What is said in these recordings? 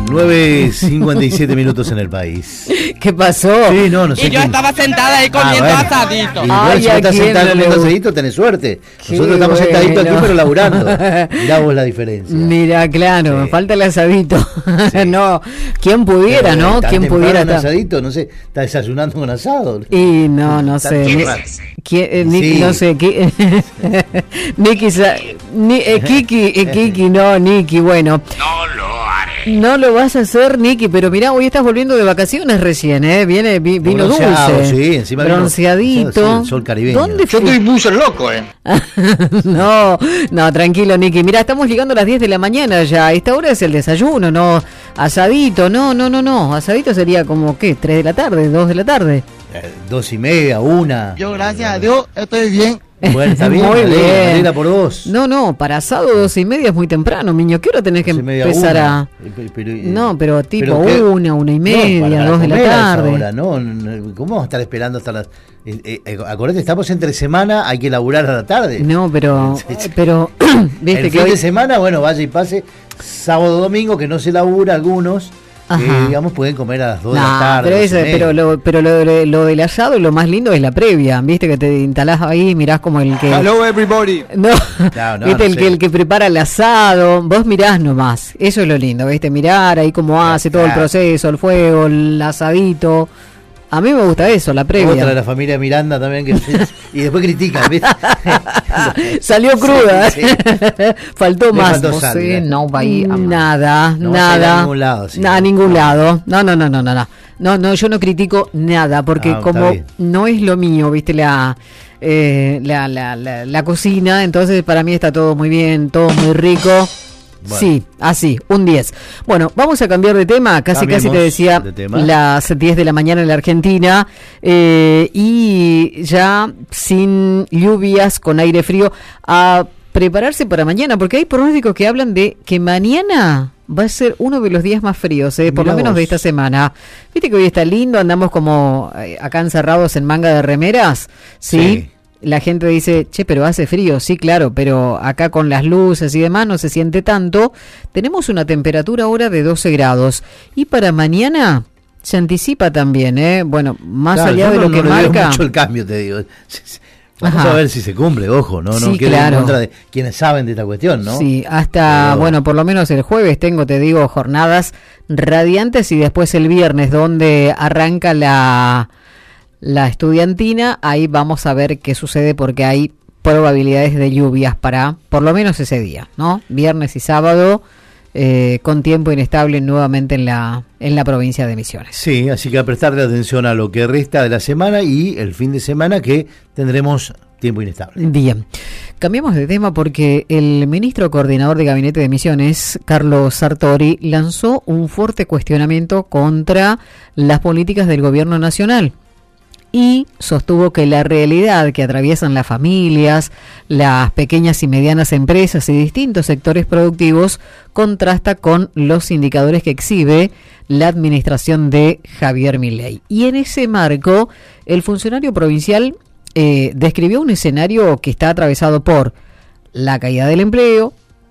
9:57 minutos en el país. ¿Qué pasó? Sí, no sé. Y yo estaba sentada ahí comiendo asadito. Y bueno, si vos estás sentada comiendo asadito, tenés suerte. Nosotros estamos sentaditos aquí, pero laburando. Mirá vos la diferencia. Mira, claro, me falta el asadito. Sí. No, ¿quién pudiera, pero, no? ¿Quién pudiera estar? Asadito, no sé, está desayunando con asado. Y no sé. Nicky, no sé. Kiki, no, Nicky, bueno. No lo haré. No lo vas a hacer, Nicky, pero mirá, hoy estás volviendo de vacaciones recién, vino dulce, sí, encima bronceadito. El sol caribeño. ¿Dónde yo estoy muy loco, No, tranquilo, Nicky. Mirá, estamos llegando a las 10 de la mañana ya. Esta hora es el desayuno, no asadito, no. Asadito sería como, ¿qué? 3 de la tarde, 2 de la tarde. 2:30, 1. Yo, gracias a Dios, estoy bien. Bueno, está bien, muy bien. Alegra por vos. No, para asado 2:30 es muy temprano, niño. ¿Qué hora tenés que empezar a...? Pero tipo 1:30, 2 de la tarde. Ahora, ¿no? ¿Cómo vamos a estar esperando hasta las...? Acordate, estamos entre semana, hay que laburar a la tarde. No, pero viste el fin de semana, bueno, vaya y pase. Sábado, domingo, que no se labura algunos... digamos, pueden comer a las 2 de la tarde. Pero lo del asado, lo más lindo es la previa, viste, que te instalás ahí, mirás como el que... Hello everybody. Viste, el que prepara el asado, vos mirás nomás, eso es lo lindo, viste, mirar ahí cómo hace todo el proceso, el fuego, el asadito. A mí me gusta eso, la previa. Otra de la familia Miranda también, y después critican, ¿viste? Salió cruda, sí. Faltó más. No va a ir a nada. A ningún lado. Sí. A ningún lado. No, yo no critico nada, porque como no es lo mío, viste, la cocina, entonces para mí está todo muy bien, todo muy rico. Bueno. Sí, así, un 10. Bueno, vamos a cambiar de tema, casi te decía las 10 de la mañana en la Argentina, y ya sin lluvias, con aire frío, a prepararse para mañana, porque hay pronósticos que hablan de que mañana va a ser uno de los días más fríos, por lo menos de esta semana. Viste que hoy está lindo, andamos como acá encerrados en manga de remeras, ¿sí? La gente dice, pero hace frío, sí, claro, pero acá con las luces y demás no se siente tanto. Tenemos una temperatura ahora de 12 grados. Y para mañana se anticipa también, bueno, más allá de lo que marca... No le veo mucho el cambio, te digo. Vamos a ver si se cumple, ojo, ¿no? Sí, no quede en contra de quienes saben de esta cuestión, ¿no? Sí, hasta, por lo menos el jueves te digo, jornadas radiantes, y después el viernes, donde arranca la estudiantina, ahí vamos a ver qué sucede, porque hay probabilidades de lluvias para por lo menos ese día, ¿no? Viernes y sábado, con tiempo inestable nuevamente en la provincia de Misiones. Sí, así que a prestarle atención a lo que resta de la semana y el fin de semana, que tendremos tiempo inestable. Bien, cambiamos de tema porque el ministro coordinador de Gabinete de Misiones, Carlos Sartori, lanzó un fuerte cuestionamiento contra las políticas del gobierno nacional. Y sostuvo que la realidad que atraviesan las familias, las pequeñas y medianas empresas y distintos sectores productivos contrasta con los indicadores que exhibe la administración de Javier Milei. Y en ese marco, el funcionario provincial describió un escenario que está atravesado por la caída del empleo,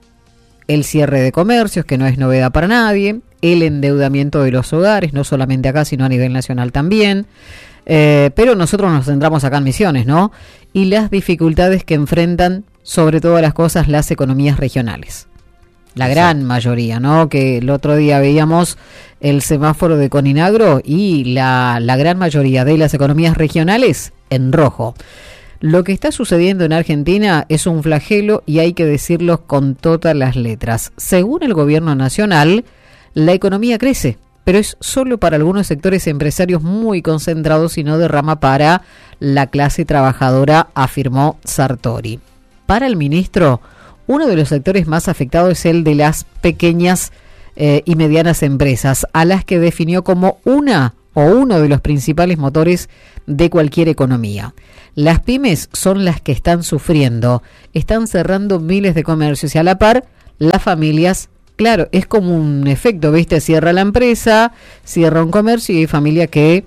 el cierre de comercios, que no es novedad para nadie, el endeudamiento de los hogares, no solamente acá, sino a nivel nacional también. Pero nosotros nos centramos acá en Misiones, ¿no? Y las dificultades que enfrentan, sobre todas las cosas, las economías regionales. La gran mayoría, ¿no? Que el otro día veíamos el semáforo de Coninagro y la gran mayoría de las economías regionales en rojo. Lo que está sucediendo en Argentina es un flagelo y hay que decirlo con todas las letras. Según el gobierno nacional, la economía crece, pero es solo para algunos sectores empresarios muy concentrados y no derrama para la clase trabajadora, afirmó Sartori. Para el ministro, uno de los sectores más afectados es el de las pequeñas y medianas empresas, a las que definió como uno de los principales motores de cualquier economía. Las pymes son las que están sufriendo, están cerrando miles de comercios y a la par las familias. Claro, es como un efecto, ¿viste? Cierra la empresa, cierra un comercio y hay familia que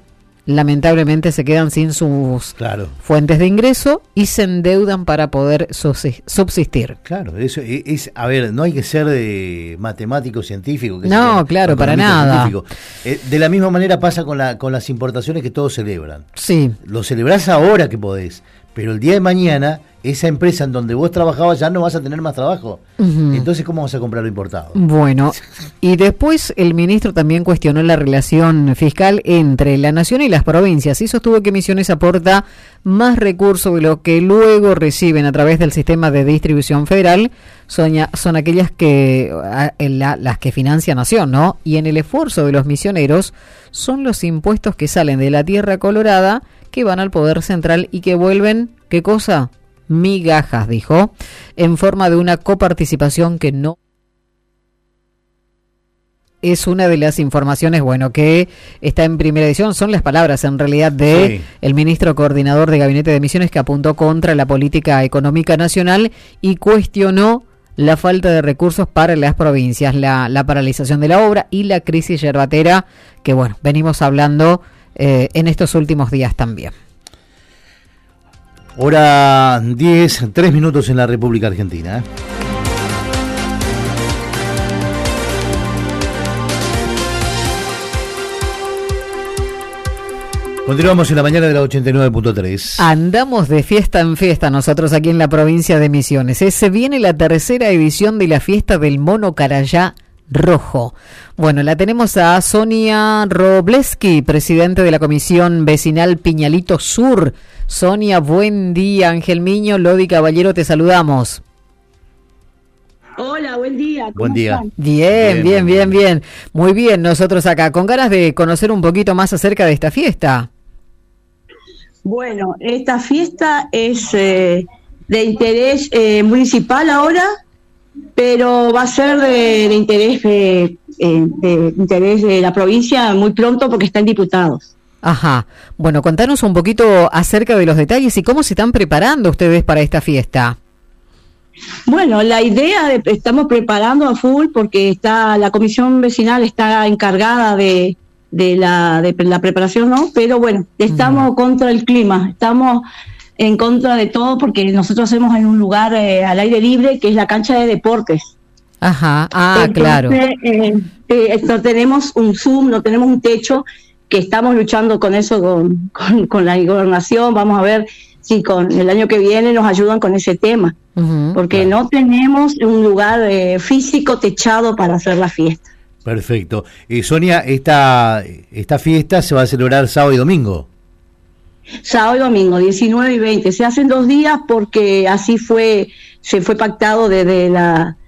lamentablemente se quedan sin sus fuentes de ingreso y se endeudan para poder subsistir. Claro, eso es, a ver, no hay que ser de matemático científico. No, claro, para nada. De la misma manera pasa con las importaciones que todos celebran. Sí. Lo celebrás ahora que podés, pero el día de mañana esa empresa en donde vos trabajabas ya no vas a tener más trabajo. Entonces, ¿cómo vas a comprar lo importado? Bueno, y después el ministro también cuestionó la relación fiscal entre la nación y las provincias y sostuvo que Misiones aporta más recursos de lo que luego reciben a través del sistema de distribución federal. Son aquellas que las que financia Nación, ¿no? Y en el esfuerzo de los misioneros son los impuestos que salen de la tierra colorada que van al poder central y que vuelven, ¿qué cosa? Migajas, dijo, en forma de una coparticipación que no es una de las informaciones, bueno, que está en primera edición. Son las palabras, en realidad, de el ministro coordinador de Gabinete de Misiones, que apuntó contra la política económica nacional y cuestionó la falta de recursos para las provincias, la paralización de la obra y la crisis yerbatera, que, bueno, venimos hablando en estos últimos días también. Hora 10, 3 minutos en la República Argentina. Continuamos en la mañana de la 89.3. Andamos de fiesta en fiesta nosotros aquí en la provincia de Misiones. Se viene la tercera edición de la fiesta del Mono Carayá Rojo. Bueno, la tenemos a Sonia Robleski, presidente de la Comisión Vecinal Piñalito Sur. Sonia, buen día. Ángel Miño, Lodi Caballero, te saludamos. Hola, buen día. Buen día. Están? Bien. Muy bien, nosotros acá, con ganas de conocer un poquito más acerca de esta fiesta. Bueno, esta fiesta es de interés municipal ahora, pero va a ser de interés de la provincia muy pronto porque están diputados. Ajá. Bueno, contanos un poquito acerca de los detalles y cómo se están preparando ustedes para esta fiesta. Bueno, la idea estamos preparando a full porque la comisión vecinal está encargada de la preparación, ¿no? Pero bueno, estamos contra el clima, estamos en contra de todo porque nosotros hacemos en un lugar al aire libre que es la cancha de deportes. Ajá, entonces, claro. No tenemos un Zoom, no tenemos un techo, que estamos luchando con eso, con la gobernación. Vamos a ver si con el año que viene nos ayudan con ese tema, porque no tenemos un lugar físico techado para hacer la fiesta. Perfecto. Sonia, esta fiesta se va a celebrar sábado y domingo. Sábado y domingo, 19 y 20. Se hacen 2 días porque así se fue pactado desde la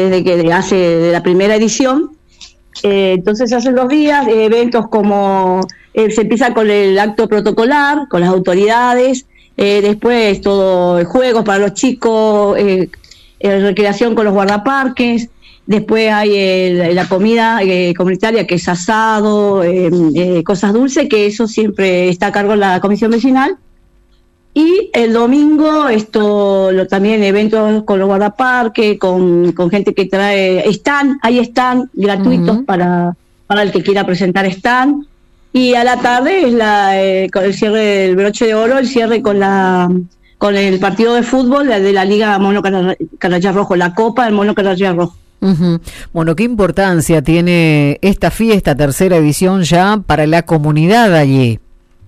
primera edición. Entonces se hacen 2 días, eventos como se empieza con el acto protocolar, con las autoridades, después todo juegos para los chicos, recreación con los guardaparques, después hay la comida comunitaria que es asado, cosas dulces, que eso siempre está a cargo de la comisión vecinal. Y el domingo también eventos con los guardaparques, con gente que trae hay stand gratuitos para el que quiera presentar stand. Y a la tarde es con el cierre del broche de oro, el cierre con el partido de fútbol de la Liga Mono Carayá Rojo, la Copa del Mono Carayá Rojo. Bueno, ¿qué importancia tiene esta fiesta, tercera edición ya, para la comunidad allí?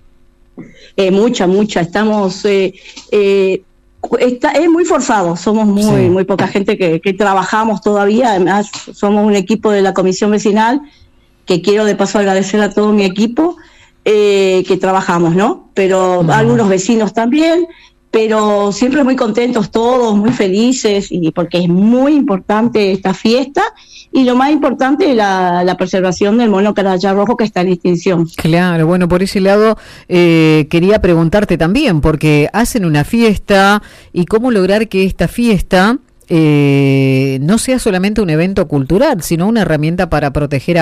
Mucha, estamos es muy forzado, somos muy poca gente que trabajamos todavía, además somos un equipo de la comisión vecinal, que quiero de paso agradecer a todo mi equipo, que trabajamos, ¿no? Pero algunos vecinos también, pero siempre muy contentos todos, muy felices, y porque es muy importante esta fiesta. Y lo más importante es la preservación del mono carayá rojo, que está en extinción. Claro, bueno, por ese lado quería preguntarte también, porque hacen una fiesta, y cómo lograr que esta fiesta no sea solamente un evento cultural, sino una herramienta para proteger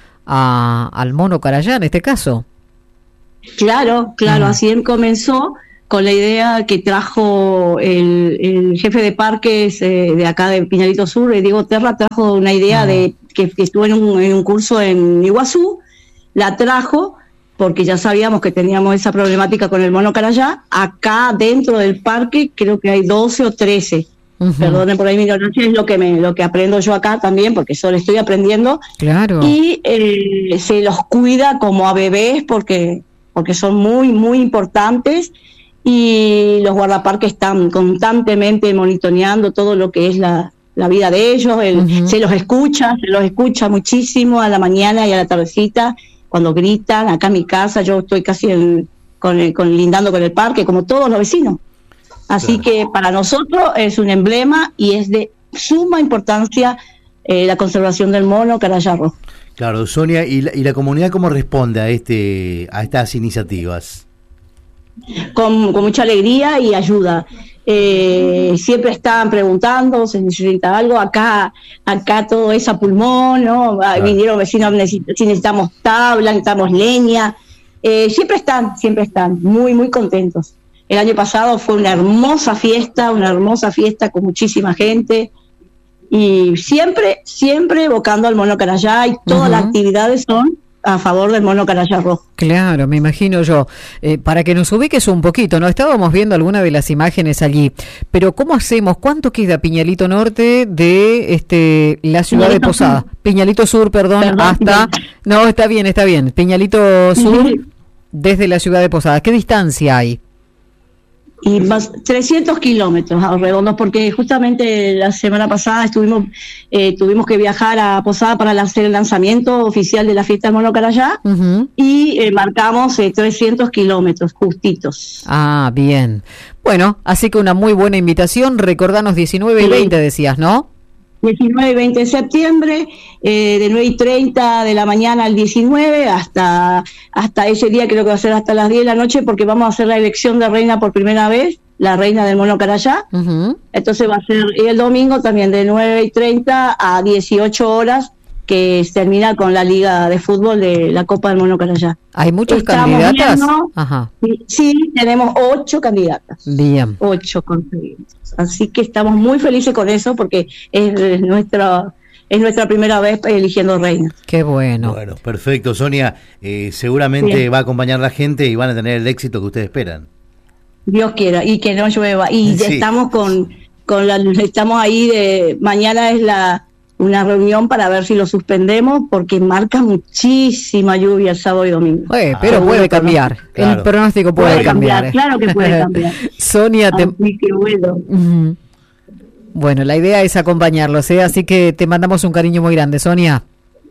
al mono carayá en este caso. Claro, así comenzó, con la idea que trajo el jefe de parques de acá de Piñalito Sur, Diego Terra, trajo una idea de que estuvo en un curso en Iguazú, la trajo porque ya sabíamos que teníamos esa problemática con el mono carayá. Acá dentro del parque creo que hay 12 o 13. Perdonen por ahí mi ignorancia, es lo que aprendo yo acá también, porque solo estoy aprendiendo. Claro. Y se los cuida como a bebés porque son muy, muy importantes, y los guardaparques están constantemente monitoreando todo lo que es la vida de ellos. Se los escucha muchísimo a la mañana y a la tardecita cuando gritan. Acá en mi casa yo estoy casi lindando con el parque, como todos los vecinos. Así que para nosotros es un emblema y es de suma importancia la conservación del mono carayá rojo. Claro, Sonia, ¿y la comunidad cómo responde a estas iniciativas? Con mucha alegría y ayuda. Siempre están preguntando si necesita algo. Acá todo es a pulmón, ¿no? Claro. Vinieron vecinos, si necesitamos tabla, necesitamos leña. Siempre están muy, muy contentos. El año pasado fue una hermosa fiesta con muchísima gente, y siempre evocando al mono carayá, y todas las actividades son a favor del mono carayá rojo. Claro, me imagino yo. Para que nos ubiques un poquito, ¿no? Estábamos viendo algunas de las imágenes allí, pero ¿cómo hacemos? ¿Cuánto queda Piñalito Norte de la ciudad de Posada? Piñalito Sur, perdón, hasta... No, está bien. Piñalito Sur, desde la ciudad de Posada. ¿Qué distancia hay? Y más 300 kilómetros redondos, porque justamente la semana pasada tuvimos que viajar a Posada para hacer el lanzamiento oficial de la fiesta del mono carayá, y marcamos 300 kilómetros justitos. Ah, bien. Bueno, así que una muy buena invitación. Recordanos 19 y 20 decías, ¿no? 19 y 20 de septiembre, de 9:30 de la mañana al 19, hasta ese día, creo que va a ser hasta las 10 de la noche, porque vamos a hacer la elección de reina por primera vez, la reina del mono carayá. Entonces va a ser, y el domingo también de 9:30 a 18 horas, que se termina con la liga de fútbol de la Copa del Mono Carayá. ¿Hay muchas candidatas? Ajá. Sí, tenemos 8 candidatas. Bien. 8 conseguidos. Así que estamos muy felices con eso, porque es nuestra primera vez eligiendo reina. Qué bueno. Bueno, perfecto, Sonia. Seguramente va a acompañar la gente y van a tener el éxito que ustedes esperan. Dios quiera, y que no llueva. Y ya estamos estamos ahí mañana es una reunión para ver si lo suspendemos, porque marca muchísima lluvia el sábado y domingo. Pero puede cambiar. Claro. El pronóstico puede cambiar. Claro que puede cambiar. Sonia, bueno. Bueno, la idea es acompañarlos, así que te mandamos un cariño muy grande, Sonia.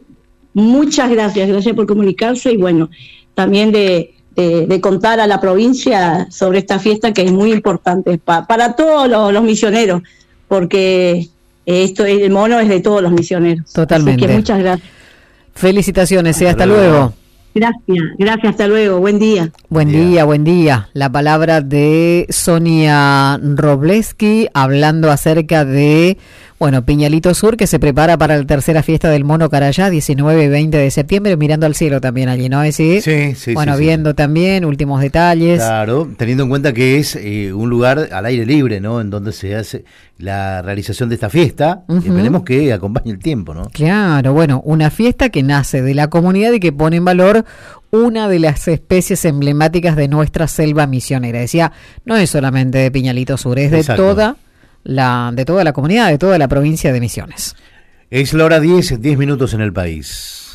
Muchas gracias por comunicarse, y bueno, también de contar a la provincia sobre esta fiesta, que es muy importante para todos los misioneros, porque el mono es de todos los misioneros. Totalmente. Así que muchas gracias. Felicitaciones, hasta luego. Gracias, hasta luego, buen día. Buen día. La palabra de Sonia Robleski, hablando acerca de, Piñalito Sur, que se prepara para la tercera fiesta del mono carayá, 19 y 20 de septiembre, mirando al cielo también allí, ¿no? Sí. Viendo también últimos detalles. Claro, teniendo en cuenta que es un lugar al aire libre, ¿no? En donde se hace la realización de esta fiesta. Esperemos que acompañe el tiempo, ¿no? Claro, una fiesta que nace de la comunidad y que pone en valor una de las especies emblemáticas de nuestra selva misionera. Decía, no es solamente de Piñalito Sur, es de toda la comunidad, de toda la provincia de Misiones. Es la hora 10 minutos en el país.